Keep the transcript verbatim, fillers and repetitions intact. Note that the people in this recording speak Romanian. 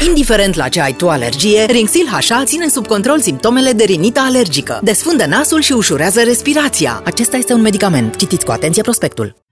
Indiferent la ce ai tu alergie, Rinxil H A ține sub control simptomele de rinită alergică. Desfundă nasul și ușurează respirația. Acesta este un medicament. Citiți cu atenție prospectul.